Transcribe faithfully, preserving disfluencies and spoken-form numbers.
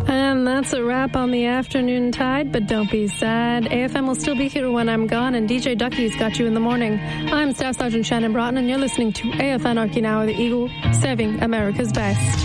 And that's a wrap on the afternoon tide, but don't be sad. A F M will still be here when I'm gone, and D J Ducky's got you in the morning. I'm Staff Sergeant Shannon Broughton, and you're listening to A F N Okinawa, the Eagle, serving America's best.